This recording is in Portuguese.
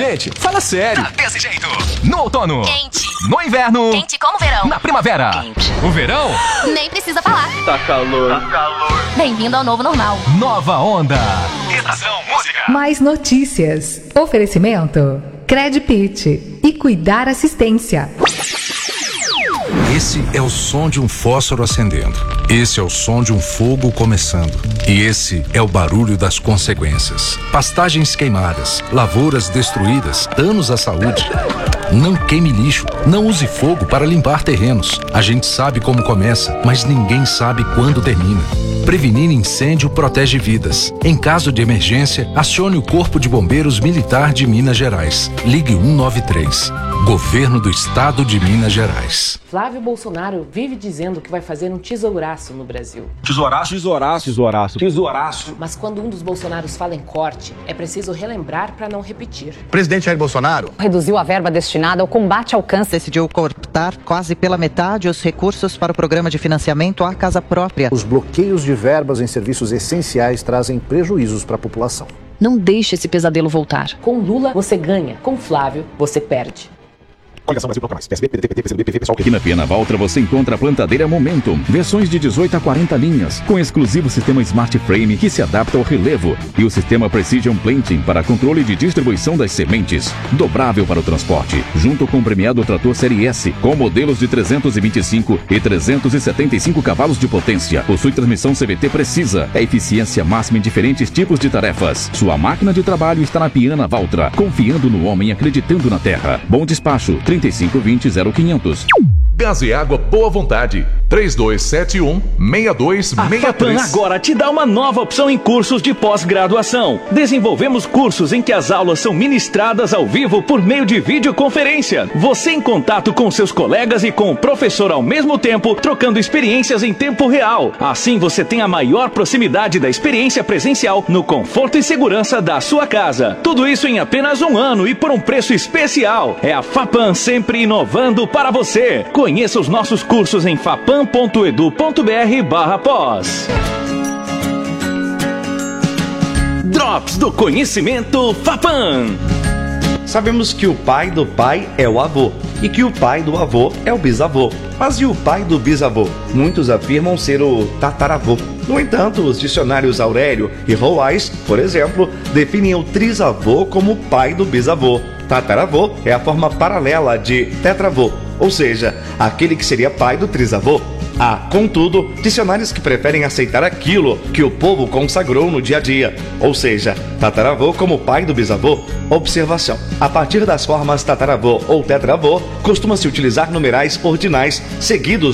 Gente, fala sério. Tá desse jeito. No outono. Quente. No inverno. Quente como verão. Na primavera. Quente. O verão. Nem precisa falar. Tá calor. Bem-vindo ao novo normal. Nova onda. Estação Música. Mais notícias. Oferecimento. Credpit e Cuidar Assistência. Esse é o som de um fósforo acendendo. Esse é o som de um fogo começando. E esse é o barulho das consequências. Pastagens queimadas, lavouras destruídas, danos à saúde. Não queime lixo, não use fogo para limpar terrenos. A gente sabe como começa, mas ninguém sabe quando termina. Prevenir incêndio protege vidas. Em caso de emergência, acione o Corpo de Bombeiros Militar de Minas Gerais. Ligue 193. Governo do Estado de Minas Gerais. Flávio Bolsonaro vive dizendo que vai fazer um tesouraço no Brasil. Tesouraço. Mas quando um dos Bolsonaros fala em corte, é preciso relembrar para não repetir. Presidente Jair Bolsonaro reduziu a verba destinada ao combate ao câncer. Decidiu cortar quase pela metade os recursos para o programa de financiamento à casa própria. Os bloqueios de verbas em serviços essenciais trazem prejuízos para a população. Não deixe esse pesadelo voltar. Com Lula, você ganha. Com Flávio, você perde. Coligação Brasil Bloco Mais. PSB, PDT, PCdoB, PV, PSOL. Aqui na Piana Valtra você encontra a plantadeira Momentum. Versões de 18 a 40 linhas, com exclusivo sistema Smart Frame que se adapta ao relevo e o sistema Precision Planting para controle de distribuição das sementes. Dobrável para o transporte, junto com o premiado trator Série S, com modelos de 325 e 375 cavalos de potência. Possui transmissão CVT precisa, é eficiência máxima em diferentes tipos de tarefas. Sua máquina de trabalho está na Piana Valtra, confiando no homem, acreditando na terra. Bom despacho, 3520-0500. Gás e água Boa Vontade. 3271-6263. A FAPAM agora te dá uma nova opção em cursos de pós-graduação. Desenvolvemos cursos em que as aulas são ministradas ao vivo por meio de videoconferência. Você em contato com seus colegas e com o professor ao mesmo tempo, trocando experiências em tempo real. Assim você tem a maior proximidade da experiência presencial no conforto e segurança da sua casa. Tudo isso em apenas 1 ano e por um preço especial. É a FAPAM sempre inovando para você. Conheça os nossos cursos em fapam.edu.br/pós. Drops do Conhecimento FAPAM. Sabemos que o pai do pai é o avô e que o pai do avô é o bisavô. Mas e o pai do bisavô? Muitos afirmam ser o tataravô. No entanto, os dicionários Aurélio e Roais, por exemplo, definem o trisavô como pai do bisavô. Tataravô é a forma paralela de tetravô, ou seja, aquele que seria pai do trisavô. Há, contudo, dicionários que preferem aceitar aquilo que o povo consagrou no dia a dia, ou seja, tataravô como pai do bisavô. Observação: a partir das formas tataravô ou tetravô, costuma-se utilizar numerais ordinais seguidos